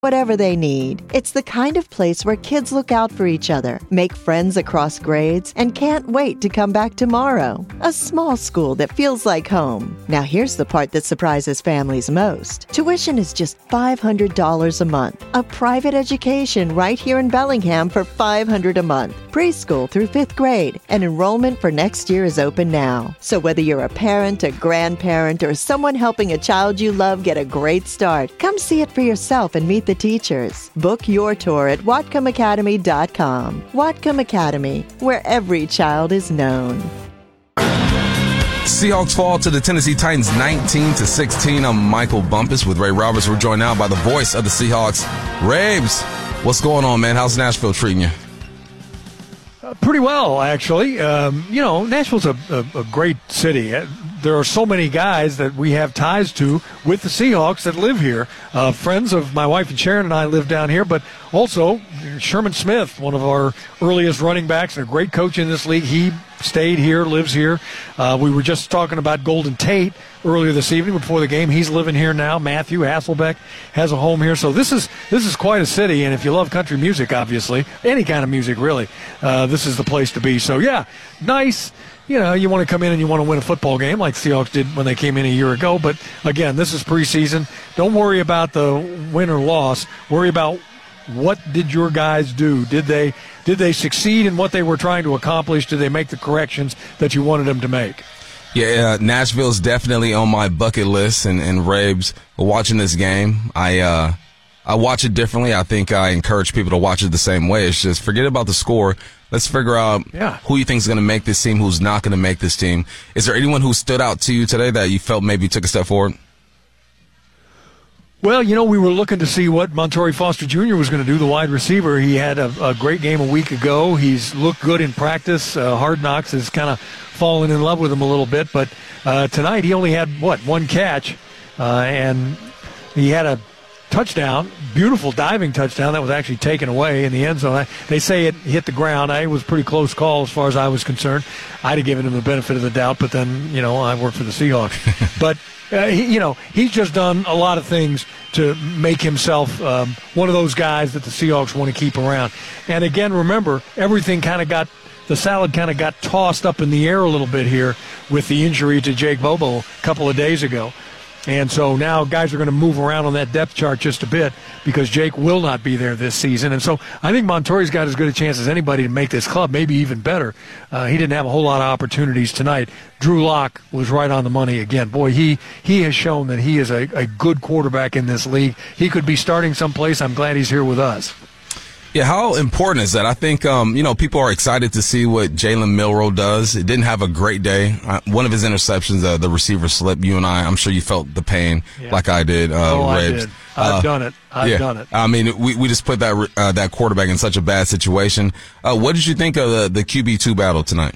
whatever they need. It's the kind of place where kids look out for each other, make friends across grades, and can't wait to come back tomorrow. A small school that feels like home. Now here's the part that surprises families most. Tuition is just $500 a month. A private education right here in Bellingham for $500 a month. Preschool through 5th grade, and enrollment for next year is open now. So whether you're a parent, a grandparent, or someone helping a child you love get a great start, come see it for yourself and meet the teachers. Book your tour at WhatcomAcademy.com. Whatcom Academy, where every child is known. Seahawks fall to the Tennessee Titans 19-16. I'm Michael Bumpus with Ray Roberts. We're joined now by the voice of the Seahawks, Rabes. What's going on, man? How's Nashville treating you? Pretty well, actually. Nashville's a great city. There are so many guys that we have ties to with the Seahawks that live here. Friends of my wife and Sharon and I live down here, but also Sherman Smith, one of our earliest running backs and a great coach in this league. He stayed here, lives here. We were just talking about Golden Tate earlier this evening before the game. He's living here now. Matthew Hasselbeck has a home here. So this is quite a city, and if you love country music, obviously, any kind of music really, this is the place to be. So, yeah, nice. You want to come in and you want to win a football game like Seahawks did when they came in a year ago. But, again, this is preseason. Don't worry about the win or loss. Worry about what did your guys do. Did they succeed in what they were trying to accomplish? Did they make the corrections that you wanted them to make? Yeah, Nashville's definitely on my bucket list. And Rabes, watching this game, I watch it differently. I think I encourage people to watch it the same way. It's just forget about the score. Let's figure out who you think is going to make this team, who's not going to make this team. Is there anyone who stood out to you today that you felt maybe took a step forward? Well, we were looking to see what Montorie Foster Jr. was going to do, the wide receiver. He had a great game a week ago. He's looked good in practice. Hard Knocks has kind of fallen in love with him a little bit. But tonight he only had, one catch, and he had a touchdown, beautiful diving touchdown that was actually taken away in the end zone. They say it hit the ground. It was a pretty close call as far as I was concerned. I'd have given him the benefit of the doubt, but then, I work for the Seahawks. But, he's just done a lot of things to make himself one of those guys that the Seahawks want to keep around. And again, remember, the salad kind of got tossed up in the air a little bit here with the injury to Jake Bobo a couple of days ago. And so now guys are going to move around on that depth chart just a bit because Jake will not be there this season. And so I think Montorie's got as good a chance as anybody to make this club, maybe even better. He didn't have a whole lot of opportunities tonight. Drew Lock was right on the money again. Boy, he has shown that he is a good quarterback in this league. He could be starting someplace. I'm glad he's here with us. Yeah, how important is that? I think, people are excited to see what Jalen Milroe does. It didn't have a great day. One of his interceptions, the receiver slip, I'm sure you felt the pain like I did. I did. I've done it. I've done it. I mean, we just put that quarterback in such a bad situation. What did you think of the QB2 battle tonight?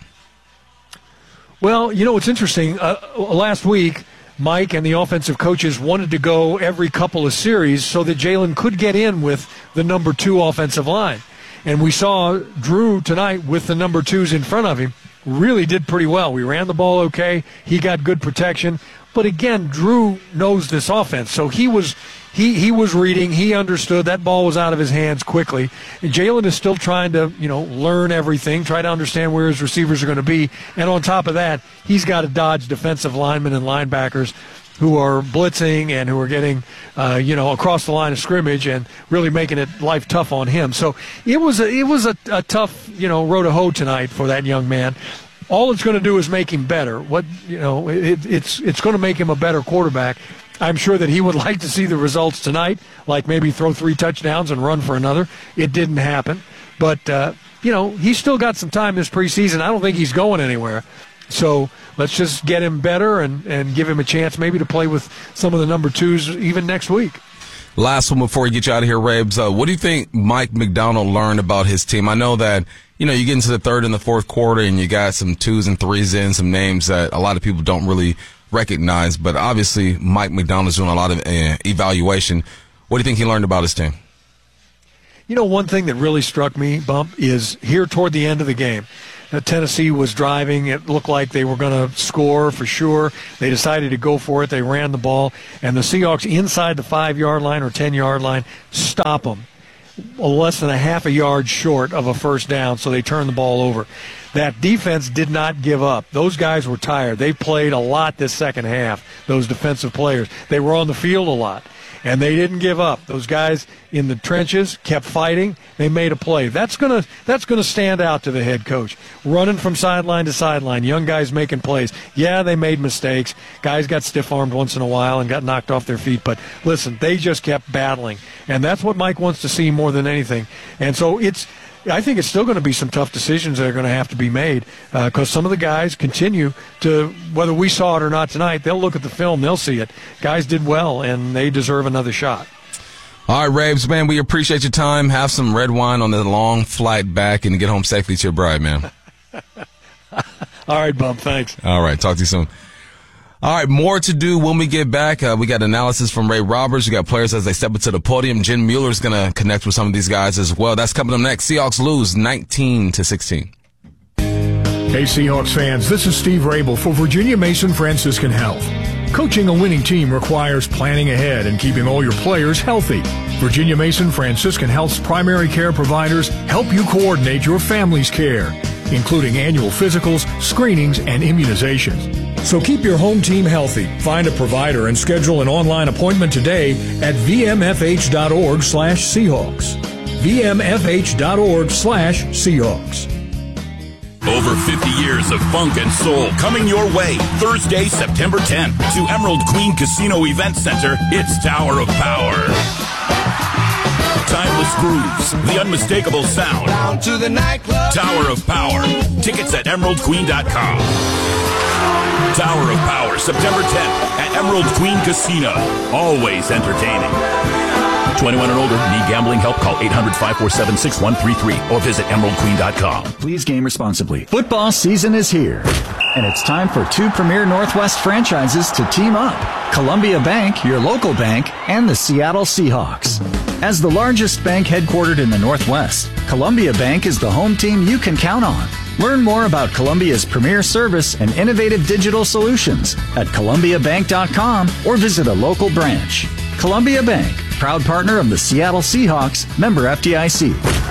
Well, it's interesting. Last week, Mike and the offensive coaches wanted to go every couple of series so that Jalen could get in with the number 2 offensive line. And we saw Drew tonight with the number 2s in front of him really did pretty well. We ran the ball okay. He got good protection. But again, Drew knows this offense. So he was reading. He understood that ball was out of his hands quickly. And Jalen is still trying to, learn everything, try to understand where his receivers are going to be. And on top of that, he's got to dodge defensive linemen and linebackers who are blitzing and who are getting, across the line of scrimmage and really making it life tough on him. So it was a tough, road to hoe tonight for that young man. All it's going to do is make him better. It's going to make him a better quarterback. I'm sure that he would like to see the results tonight, like maybe throw 3 touchdowns and run for another. It didn't happen. But, he's still got some time this preseason. I don't think he's going anywhere. So let's just get him better and give him a chance maybe to play with some of the number 2s even next week. Last one before we get you out of here, Rabes. What do you think Mike Macdonald learned about his team? I know that, you get into the third and the fourth quarter and you got some 2s and 3s in, some names that a lot of people don't really recognize, but obviously Mike Macdonald's doing a lot of evaluation. What do you think he learned about his team? One thing that really struck me, Bump, is here toward the end of the game. Tennessee was driving. It looked like they were going to score for sure. They decided to go for it. They ran the ball, and the Seahawks inside the 5-yard line or 10-yard line stop them. Less than a half a yard short of a first down, so they turned the ball over. That defense did not give up. Those guys were tired. They played a lot this second half, those defensive players. They were on the field a lot, and they didn't give up. Those guys in the trenches kept fighting. They made a play. That's gonna stand out to the head coach. Running from sideline to sideline, young guys making plays. Yeah, they made mistakes. Guys got stiff-armed once in a while and got knocked off their feet. But listen, they just kept battling, and that's what Mike wants to see more than anything. And so I think it's still going to be some tough decisions that are going to have to be made because some of the guys continue to, whether we saw it or not tonight, they'll look at the film, they'll see it. Guys did well, and they deserve another shot. All right, Rabes, man, we appreciate your time. Have some red wine on the long flight back and get home safely to your bride, man. All right, Bump, thanks. All right, talk to you soon. All right, more to do when we get back. We got analysis from Ray Roberts. We got players as they step into the podium. Jen Mueller's going to connect with some of these guys as well. That's coming up next. Seahawks lose 19-16. Hey, Seahawks fans, this is Steve Rabel for Virginia Mason Franciscan Health. Coaching a winning team requires planning ahead and keeping all your players healthy. Virginia Mason Franciscan Health's primary care providers help you coordinate your family's care, including annual physicals, screenings, and immunizations. So keep your home team healthy. Find a provider and schedule an online appointment today at vmfh.org/Seahawks. vmfh.org/Seahawks. Over 50 years of funk and soul coming your way. Thursday, September 10th to Emerald Queen Casino Event Center. It's Tower of Power. Timeless grooves, the unmistakable sound. Down to the nightclub. Tower of Power. Tickets at emeraldqueen.com. Tower of Power, September 10th at Emerald Queen Casino. Always entertaining. 21 and older. Need gambling help? Call 800-547-6133 or visit emeraldqueen.com. Please game responsibly. Football season is here, and it's time for two premier Northwest franchises to team up. Columbia Bank, your local bank, and the Seattle Seahawks. As the largest bank headquartered in the Northwest, Columbia Bank is the home team you can count on. Learn more about Columbia's premier service and innovative digital solutions at columbiabank.com or visit a local branch. Columbia Bank, proud partner of the Seattle Seahawks, member FDIC.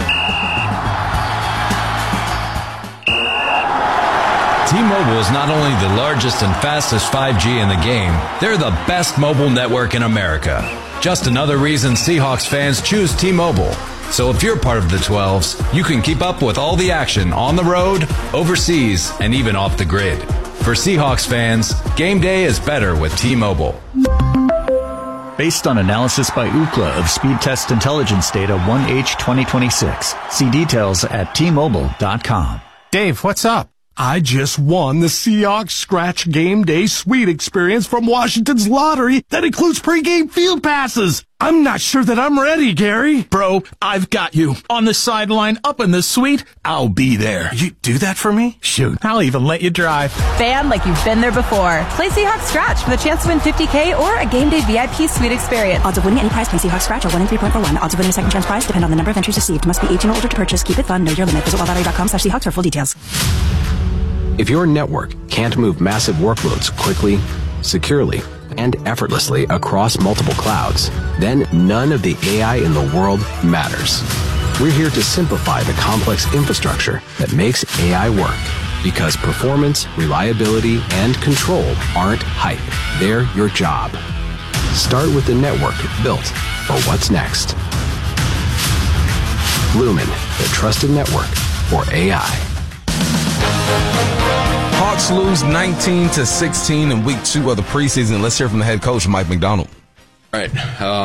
T-Mobile is not only the largest and fastest 5G in the game, they're the best mobile network in America. Just another reason Seahawks fans choose T-Mobile. So if you're part of the 12s, you can keep up with all the action on the road, overseas, and even off the grid. For Seahawks fans, game day is better with T-Mobile. Based on analysis by Ookla of speed test intelligence data 1H 2026. See details at T-Mobile.com. Dave, what's up? I just won the Seahawks Scratch Game Day Suite experience from Washington's lottery that includes pregame field passes. I'm not sure that I'm ready, Gary. Bro, I've got you. On the sideline, up in the suite, I'll be there. You do that for me? Shoot, I'll even let you drive. Fan like you've been there before. Play Seahawks Scratch for the chance to win $50K or a Game Day VIP Suite experience. Odds of winning any prize from Seahawks Scratch are 1 in 3.41. Odds of winning a second chance prize depend on the number of entries received. Must be 18 or older to purchase. Keep it fun. Know your limit. Visit wildlottery.com/Seahawks for full details. If your network can't move massive workloads quickly, securely, and effortlessly across multiple clouds, then none of the AI in the world matters. We're here to simplify the complex infrastructure that makes AI work, because performance, reliability, and control aren't hype. They're your job. Start with the network built for what's next. Lumen, the trusted network for AI. Hawks lose 19-16 in week 2 of the preseason. Let's hear from the head coach, Mike Macdonald. All right.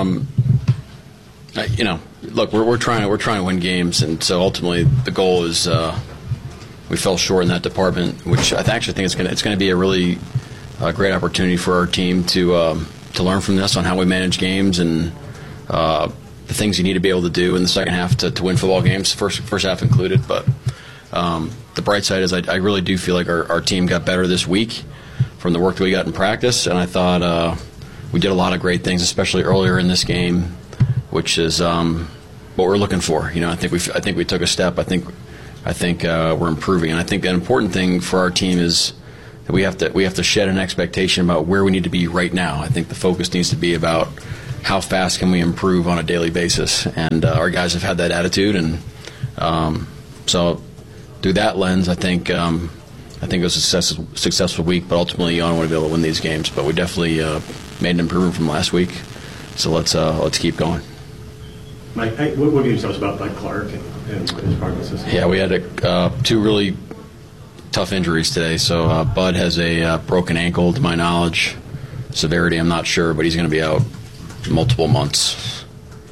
Look, we're trying to win games, and so ultimately the goal is we fell short in that department, which I actually think it's going to be a really great opportunity for our team to learn from this on how we manage games and the things you need to be able to do in the second half to win football games, first half included. But the bright side is I really do feel like our team got better this week from the work that we got in practice, and I thought we did a lot of great things, especially earlier in this game, which is what we're looking for. I think we took a step. I think I think we're improving. And I think an important thing for our team is that we have to shed an expectation about where we need to be right now. I think the focus needs to be about how fast can we improve on a daily basis. And our guys have had that attitude. And so through that lens, I think it was a successful week, but ultimately you want to be able to win these games. But we definitely made an improvement from last week, so let's keep going. Mike, what can you tell us about Bud Clark and his progress this year? Yeah, we had two really tough injuries today. So Bud has a broken ankle, to my knowledge. Severity, I'm not sure, but he's going to be out multiple months.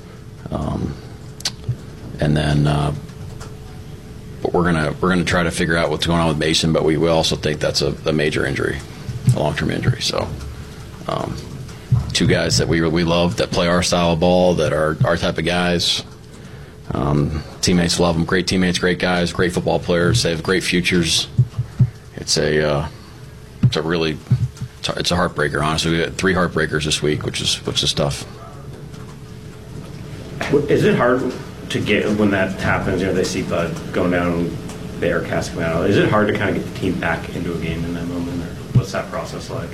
And then. But we're gonna try to figure out what's going on with Mason, but we also think that's a major injury, a long-term injury. So, two guys that we love, that play our style of ball, that are our type of guys. Teammates love them. Great teammates, great guys, great football players. They have great futures. It's a heartbreaker. Honestly, we got 3 heartbreakers this week, which is tough. Is it hard to get, when that happens, they see Bud going down, the air cast coming out, is it hard to kind of get the team back into a game in that moment, or what's that process like?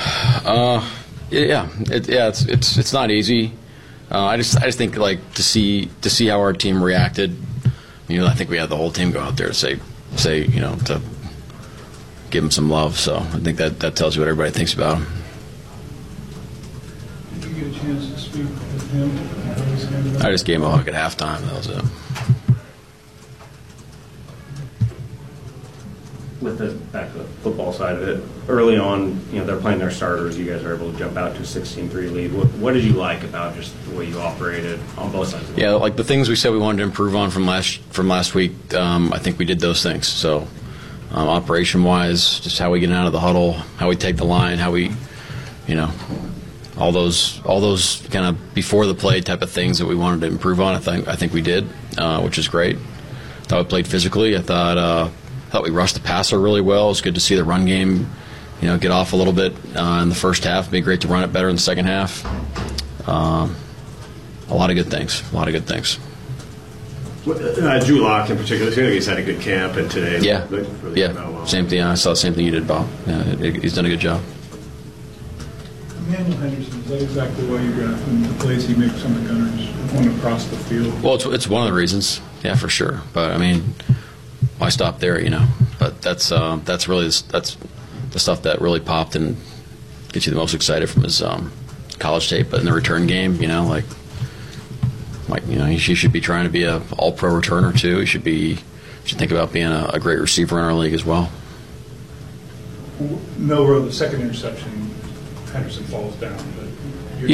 It's not easy. I just think, like, to see how our team reacted. I think we had the whole team go out there to say to give him some love. So I think that tells you what everybody thinks about him. Did you get a chance to speak with him? I just gave him a hug at halftime. That was it. With the back to the football side of it, early on, they're playing their starters. You guys are able to jump out to a 16-3 lead. What did you like about just the way you operated on both sides of the ball? Like the things we said we wanted to improve on from last week. I think we did those things. So, operation-wise, just how we get out of the huddle, how we take the line, how we, all those kind of before the play type of things that we wanted to improve on. I think we did, which is great. Thought we played physically. I thought we rushed the passer really well. It's good to see the run game, get off a little bit in the first half. It'd be great to run it better in the second half. A lot of good things. Drew Lock in particular, he's had a good camp, and today, same thing. I saw the same thing you did, Bob. Yeah, he's done a good job. Emmanuel Henderson, is that exactly why you got him? The plays he makes on the Gunners going across the field? Well, it's one of the reasons, yeah, for sure. But I mean, why stop there, But that's really the stuff that really popped and gets you the most excited from his college tape. But in the return game, he should be trying to be a all-pro returner too. He should think about being a great receiver in our league as well. Milroe, the second interception, Henderson falls down. But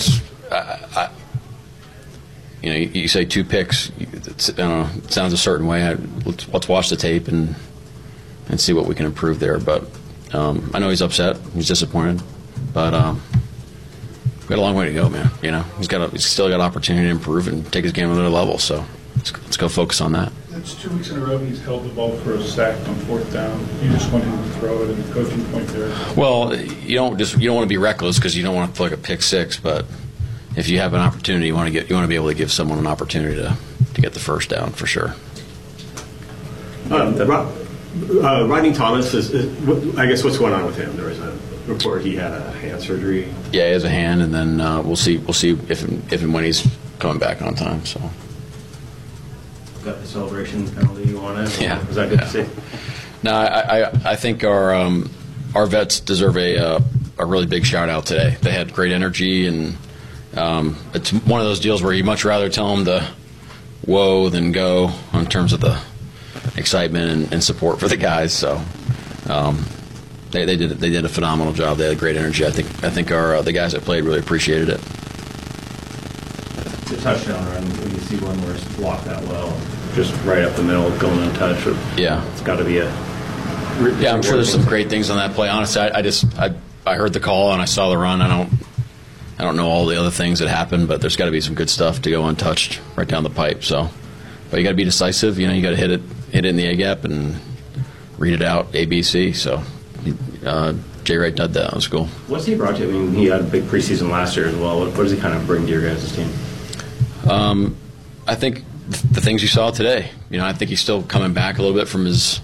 you say 2 picks. It sounds a certain way. Let's watch the tape and see what we can improve there. But I know he's upset. He's disappointed. But we've got a long way to go, man. He's still got opportunity to improve and take his game to another level. So let's go focus on that. That's 2 weeks in a row he's held the ball for a sack on 4th down. You just want him to throw it, and the coaching point there. Well, you don't want to be reckless because you don't want to throw like a pick 6. But if you have an opportunity, you want to be able to give someone an opportunity to get the first down for sure. Rodney Thomas I guess what's going on with him? There was a report he had a hand surgery. Yeah, he has a hand, and then we'll see if and when he's coming back on time. So. Got the celebration penalty you wanted? Yeah. Was that good to see? No, I think our vets deserve a really big shout out today. They had great energy, and it's one of those deals where you much rather tell them to whoa than go in terms of the excitement and support for the guys. So they did a phenomenal job. They had great energy. I think the guys that played really appreciated it. The touchdown run, when you see one where it's blocked that well, just right up the middle, going untouched. Yeah, it's got to be I'm sure there's some great things on that play. Honestly, I heard the call and I saw the run. I don't know all the other things that happened, but there's got to be some good stuff to go untouched right down the pipe. So, but you got to be decisive. You got to hit it in the A gap and read it out ABC. So, Jay Wright did that. That was cool. What's he brought to you? I mean, he had a big preseason last year as well. What does he kind of bring to your guys' team? I think the the things you saw today. I think he's still coming back a little bit from his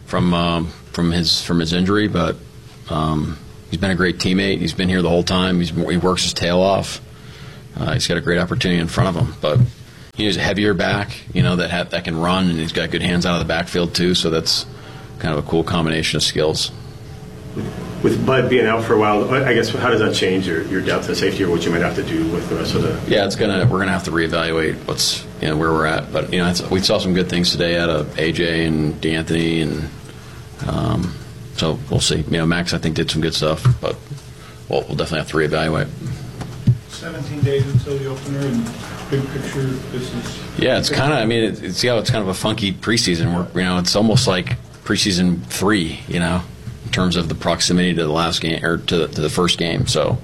injury, but he's been a great teammate. He's been here the whole time. He works his tail off. He's got a great opportunity in front of him, but he's a heavier back, that can run, and he's got good hands out of the backfield too. So that's kind of a cool combination of skills. With Bud being out for a while, I guess how does that change your depth of safety, or what you might have to do with the rest of the? Yeah, we're gonna have to reevaluate where we're at. But we saw some good things today out of AJ and D'Anthony, and so we'll see. Max I think did some good stuff, but we'll definitely have to reevaluate. 17 days until the opener, and big picture, this is. Yeah, it's kind of. It's kind of a funky preseason. It's almost like preseason 3. In terms of the proximity to the last game or to the first game. So,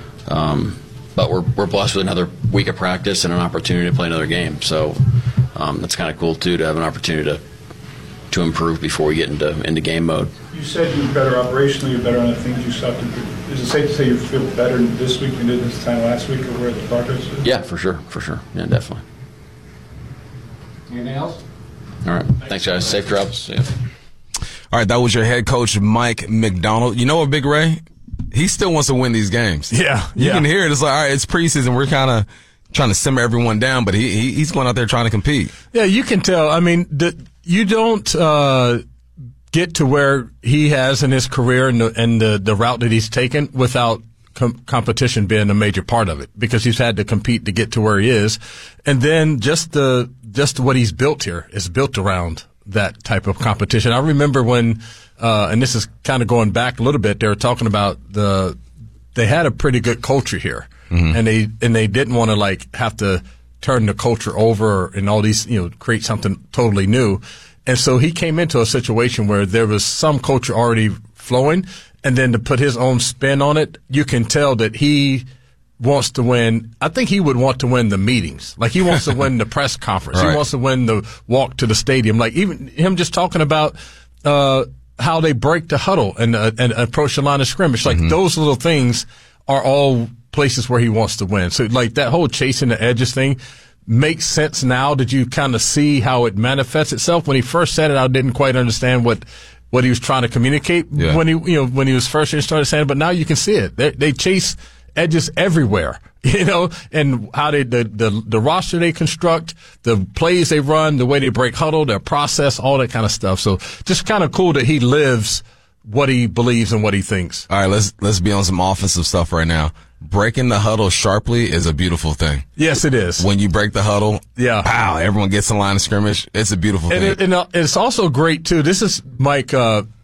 but we're blessed with another week of practice and an opportunity to play another game. So that's kind of cool too, to have an opportunity to improve before we get into game mode. You said you were better operationally, you're better on the things you saw. Is it safe to say you feel better this week than you did this time last week, or where the progress is? Yeah, for sure. Yeah, definitely. Anything else? All right. Thanks, guys. Safe travels. See ya. All right, that was your head coach, Mike Macdonald. You know what, Big Ray? He still wants to win these games. Yeah. You can hear it. It's like, all right, it's preseason. We're kind of trying to simmer everyone down, but he's going out there trying to compete. Yeah, you can tell. You don't get to where he has in his career and the route that he's taken without competition being a major part of it, because he's had to compete to get to where he is. And then just what he's built here is built around that type of competition. I remember when, and this is kind of going back a little bit, they were talking about they had a pretty good culture here, and they didn't want to have to turn the culture over and all these, create something totally new. And so he came into a situation where there was some culture already flowing, and then to put his own spin on it, you can tell that he wants to win. I think he would want to win the meetings. He wants to win the press conference. Right. He wants to win the walk to the stadium. Even him just talking about how they break the huddle and approach the line of scrimmage. Those little things are all places where he wants to win. So that whole chasing the edges thing makes sense now that you kind of see how it manifests itself. When he first said it, I didn't quite understand what he was trying to communicate when he was first started saying it, but now you can see it. They chase edges everywhere, and how the roster they construct, the plays they run, the way they break huddle, their process, all that kind of stuff. So just kind of cool that he lives what he believes and what he thinks. All right, let's be on some offensive stuff right now. Breaking the huddle sharply is a beautiful thing. Yes, it is. When you break the huddle, pow, everyone gets in line of scrimmage. It's a beautiful thing. And it's also great too. This is, Mike,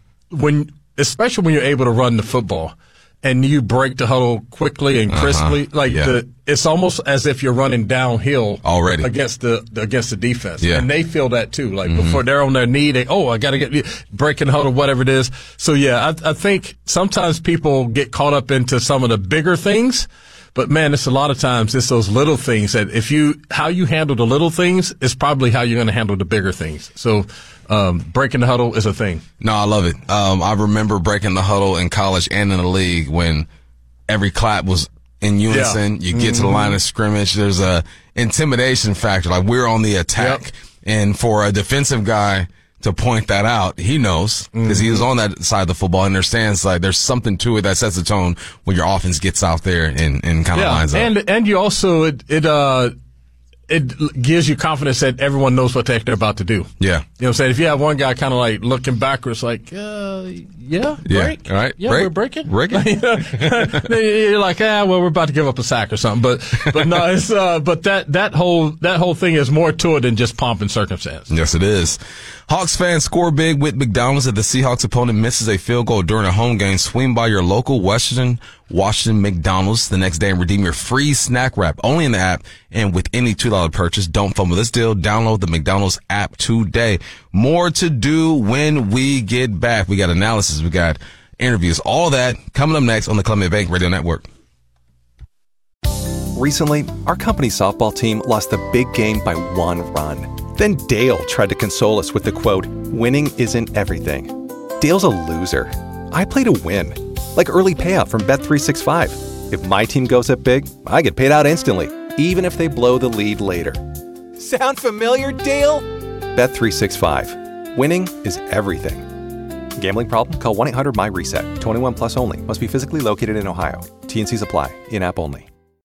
especially when you're able to run the football and you break the huddle quickly and crisply, it's almost as if you're running downhill already against the defense. Yeah. And they feel that too. Before they're on their knee, I got to get breaking the huddle, whatever it is. So I think sometimes people get caught up into some of the bigger things, but man, it's a lot of times it's those little things that how you handle the little things is probably how you're going to handle the bigger things. So, breaking the huddle is a thing. No, I love it. I remember breaking the huddle in college and in the league when every clap was in unison. You get to the line of scrimmage. There's a intimidation factor. We're on the attack. And for a defensive guy to point that out, he knows because he was on that side of the football and understands there's something to it that sets the tone when your offense gets out there and kind of lines up. And you also, it gives you confidence that everyone knows what they're about to do. Yeah. You know what I'm saying? If you have one guy kind of looking backwards, break. All right. Yeah, break. We're breaking. You're like, we're about to give up a sack or something. But no, it's, but that whole thing is more to it than just pomp and circumstance. Yes, it is. Hawks fans score big with McDonald's if the Seahawks opponent misses a field goal during a home game. Swing by your local Washington McDonald's the next day and redeem your free snack wrap only in the app and with any $2 purchase. Don't fumble this deal. Download the McDonald's app today. More to do when we get back. We got analysis. We got interviews. All that coming up next on the Columbia Bank Radio Network. Recently, our company softball team lost the big game by 1 run. Then Dale tried to console us with the quote, "Winning isn't everything." Dale's a loser. I play to win. Like early payout from Bet365. If my team goes up big, I get paid out instantly, even if they blow the lead later. Sound familiar, Dale? Bet365. Winning is everything. Gambling problem? Call 1-800-MY-RESET. 21 plus only. Must be physically located in Ohio. T&Cs apply. In-app only.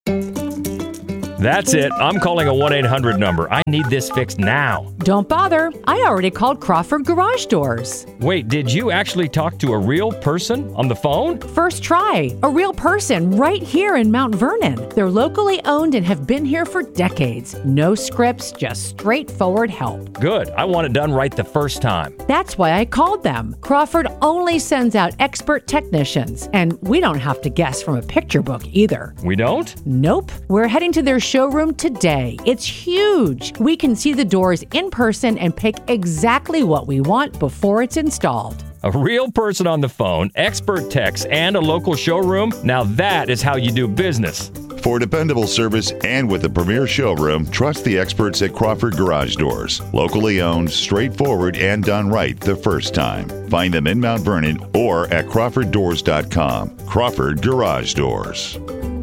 That's it. I'm calling a 1-800 number. I need this fixed now. Don't bother. I already called Crawford Garage Doors. Wait, did you actually talk to a real person on the phone? First try. A real person right here in Mount Vernon. They're locally owned and have been here for decades. No scripts, just straightforward help. Good. I want it done right the first time. That's why I called them. Crawford only sends out expert technicians, and we don't have to guess from a picture book either. We don't? Nope. We're heading to their showroom today. It's huge. We can see the doors in person and pick exactly what we want before it's installed. A real person on the phone, expert techs, and a local showroom? Now that is how you do business. For dependable service and with a premier showroom, trust the experts at Crawford Garage Doors. Locally owned, straightforward, and done right the first time. Find them in Mount Vernon or at crawforddoors.com. Crawford Garage Doors.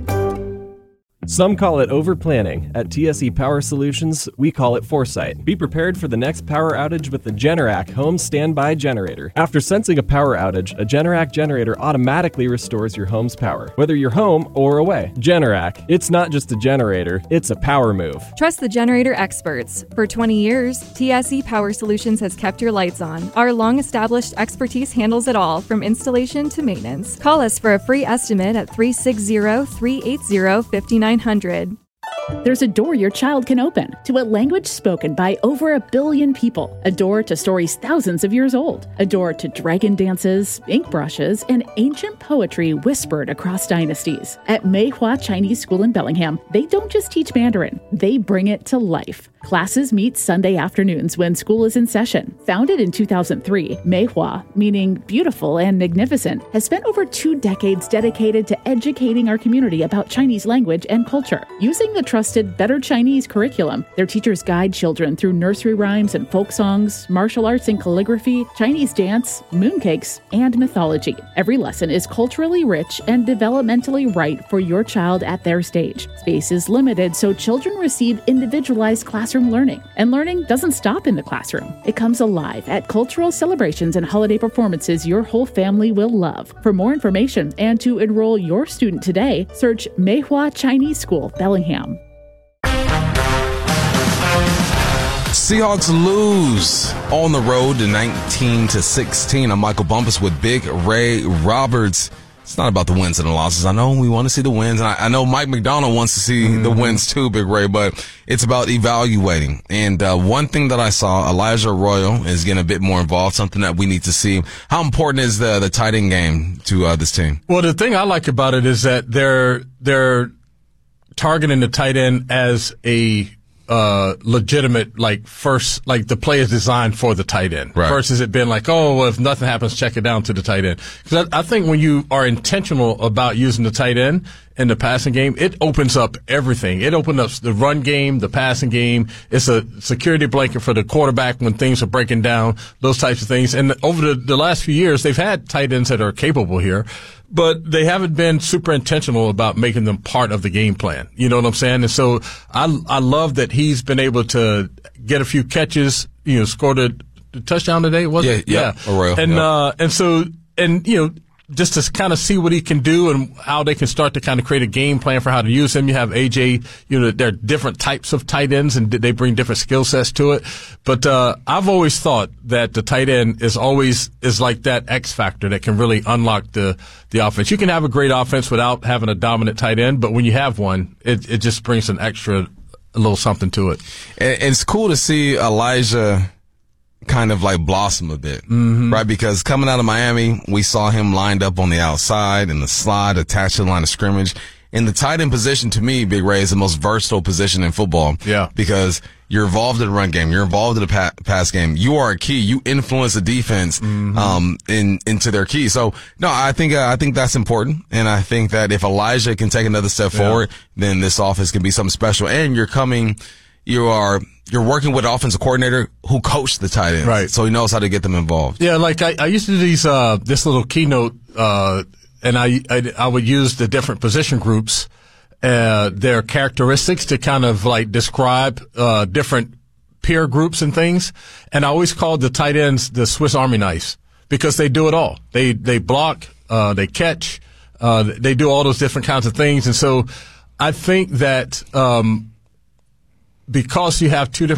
Some call it over-planning. At TSE Power Solutions, we call it foresight. Be prepared for the next power outage with the Generac Home Standby Generator. After sensing a power outage, a Generac generator automatically restores your home's power, whether you're home or away. Generac, it's not just a generator, it's a power move. Trust the generator experts. For 20 years, TSE Power Solutions has kept your lights on. Our long-established expertise handles it all, from installation to maintenance. Call us for a free estimate at 360-380-5900. There's a door your child can open to a language spoken by over 1 billion people. A door to stories thousands of years old. A door to dragon dances, ink brushes, and ancient poetry whispered across dynasties. At Meihua Chinese School in Bellingham, they don't just teach Mandarin, they bring it to life. Classes meet Sunday afternoons when school is in session. Founded in 2003, Meihua, meaning beautiful and magnificent, has spent over 2 decades dedicated to educating our community about Chinese language and culture. Using the trusted Better Chinese curriculum, their teachers guide children through nursery rhymes and folk songs, martial arts and calligraphy, Chinese dance, mooncakes, and mythology. Every lesson is culturally rich and developmentally right for your child at their stage. Space is limited, so children receive individualized classroom learning. And learning doesn't stop in the classroom. It comes alive at cultural celebrations and holiday performances your whole family will love. For more information and to enroll your student today, search Meihua Chinese School, Bellingham. Seahawks lose on the road to 19-16. I'm Michael Bumpus with Big Ray Roberts. It's not about the wins and the losses. I know we want to see the wins, and I know Mike McDonald wants to see the wins too, Big Ray, but it's about evaluating. And one thing that I saw, Elijah Arroyo is getting a bit more involved, something that we need to see. How important is the tight end game to this team? Well, the thing I like about it is that they're targeting the tight end as a legitimate, first, the play is designed for the tight end. Right. Versus it being well, if nothing happens, check it down to the tight end. Because I think when you are intentional about using the tight end in the passing game, it opens up everything. It opens up the run game, the passing game. It's a security blanket for the quarterback when things are breaking down, those types of things. And over the last few years, they've had tight ends that are capable here, but they haven't been super intentional about making them part of the game plan. You know what I'm saying? And so I love that he's been able to get a few catches, scored a touchdown today, was it? Yeah. Arroyo, And just to kind of see what he can do and how they can start to kind of create a game plan for how to use him. You have AJ, there are different types of tight ends and they bring different skill sets to it. But, I've always thought that the tight end is like that X factor that can really unlock the offense. You can have a great offense without having a dominant tight end, but when you have one, it just brings a little something to it. And it's cool to see Elijah kind of blossom a bit, right? Because coming out of Miami, we saw him lined up on the outside in the slot, attached to the line of scrimmage. And the tight end position, to me, Big Ray, is the most versatile position in football. Yeah. Because you're involved in the run game. You're involved in the pass game. You are a key. You influence the defense, into their key. So, no, I think that's important. And I think that if Elijah can take another step forward, then this offense can be something special. And you're working with an offensive coordinator who coached the tight ends. Right. So he knows how to get them involved. Yeah, I used to do this little keynote, and I would use the different position groups their characteristics to kind of like describe different peer groups and things. And I always called the tight ends the Swiss Army knives because they do it all. They block, they catch, they do all those different kinds of things. And so I think that because you have two different